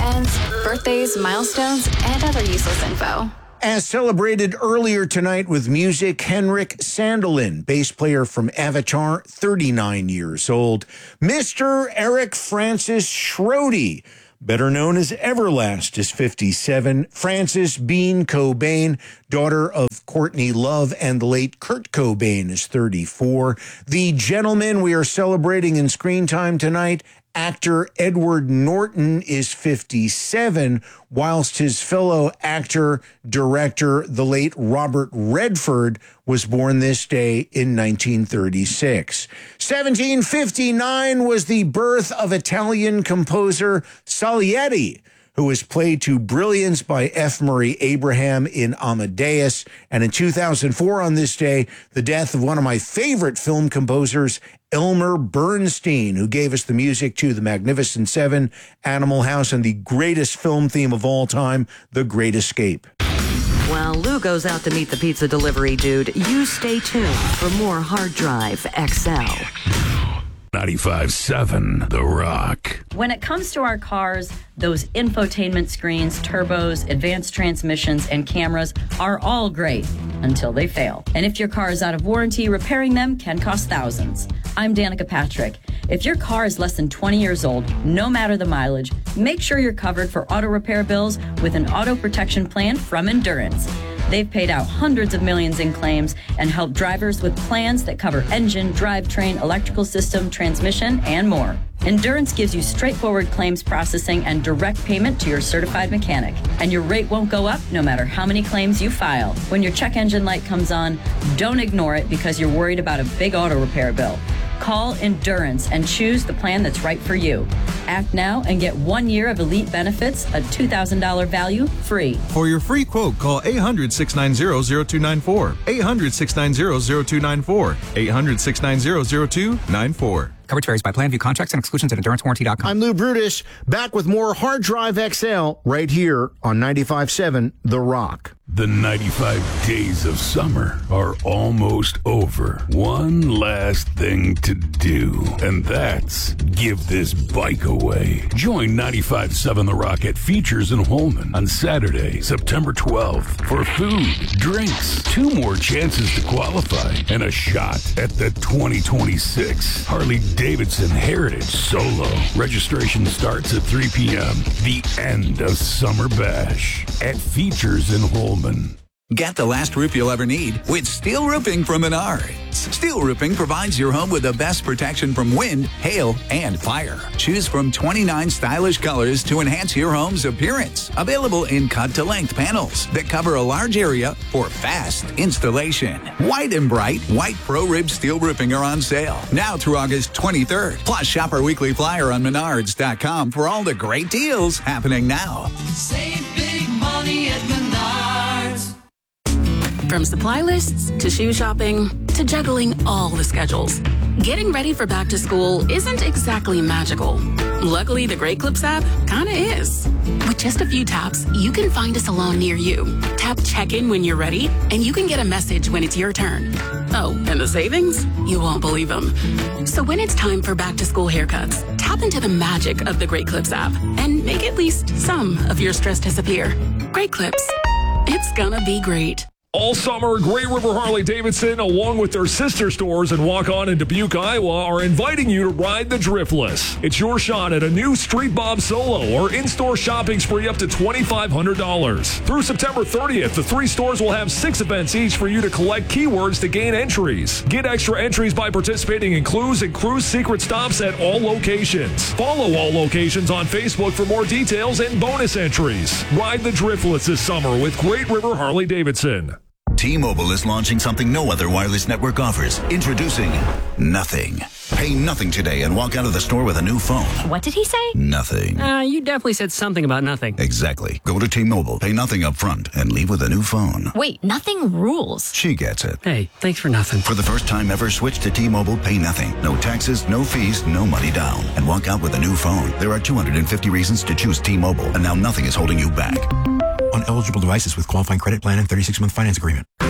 ends, birthdays, milestones, and other useless info. As celebrated earlier tonight with music, Henrik Sandelin, bass player from Avatar, 39 years old. Mr. Eric Francis Schrody, better known as Everlast, is 57. Frances Bean Cobain, daughter of Courtney Love and the late Kurt Cobain, is 34. The gentleman we are celebrating in screen time tonight, actor Edward Norton, is 57, whilst his fellow actor, director, the late Robert Redford, was born this day in 1936. 1759 was the birth of Italian composer Salieri, who was played to brilliance by F. Murray Abraham in Amadeus. And in 2004, on this day, the death of one of my favorite film composers, Elmer Bernstein, who gave us the music to The Magnificent Seven, Animal House, and the greatest film theme of all time, The Great Escape. While Lou goes out to meet the pizza delivery dude, you stay tuned for more Hard Drive XL. 95.7 The Rock. When it comes to our cars, those infotainment screens, turbos, advanced transmissions, and cameras are all great until they fail. And if your car is out of warranty, repairing them can cost thousands. I'm Danica Patrick. If your car is less than 20 years old, no matter the mileage, make sure you're covered for auto repair bills with an auto protection plan from Endurance. They've paid out hundreds of millions in claims and helped drivers with plans that cover engine, drivetrain, electrical system, transmission, and more. Endurance gives you straightforward claims processing and direct payment to your certified mechanic. And your rate won't go up no matter how many claims you file. When your check engine light comes on, don't ignore it because you're worried about a big auto repair bill. Call Endurance and choose the plan that's right for you. Act now and get 1 year of elite benefits, a $2,000 value, free. For your free quote, call 800-690-0294. 800-690-0294. 800-690-0294. Coverage varies by plan. View contracts and exclusions at EnduranceWarranty.com. I'm Lou Brutus, back with more Hard Drive XL right here on 95.7 The Rock. The 95 days of summer are almost over. One last thing to do, and that's give this bike away. Join 95.7 The Rock at Features in Holman on Saturday, September 12th for food, drinks, 2 more chances to qualify, and a shot at the 2026 Harley-Davidson Heritage Solo. Registration starts at 3 p.m. The end of Summer Bash at Features in Holman. Get the last roof you'll ever need with steel roofing from Menards. Steel roofing provides your home with the best protection from wind, hail, and fire. Choose from 29 stylish colors to enhance your home's appearance. Available in cut-to-length panels that cover a large area for fast installation. White and bright white Pro-Rib steel roofing are on sale now through August 23rd. Plus, shop our weekly flyer on Menards.com for all the great deals happening now. Save big money at Menards. From supply lists to shoe shopping to juggling all the schedules, getting ready for back to school isn't exactly magical. Luckily, the Great Clips app kinda is. With just a few taps, you can find a salon near you. Tap check-in when you're ready, and you can get a message when it's your turn. Oh, and the savings? You won't believe them. So when it's time for back to school haircuts, tap into the magic of the Great Clips app and make at least some of your stress disappear. Great Clips. It's gonna be great. All summer, Great River Harley-Davidson, along with their sister stores in Waukon and Dubuque, Iowa, are inviting you to ride the Driftless. It's your shot at a new Street Bob Solo or in-store shopping spree up to $2,500. Through September 30th, the 3 stores will have 6 events each for you to collect keywords to gain entries. Get extra entries by participating in clues and cruise secret stops at all locations. Follow all locations on Facebook for more details and bonus entries. Ride the Driftless this summer with Great River Harley-Davidson. T-Mobile is launching something no other wireless network offers. Introducing Nothing. Pay nothing today and walk out of the store with a new phone. What did he say? Nothing. You definitely said something about nothing. Exactly. Go to T-Mobile, pay nothing up front, and leave with a new phone. Wait, nothing rules. She gets it. Hey, thanks for nothing. For the first time ever, switch to T-Mobile, pay nothing. No taxes, no fees, no money down. And walk out with a new phone. There are 250 reasons to choose T-Mobile, and now nothing is holding you back. On eligible devices with qualifying credit plan and 36-month finance agreement.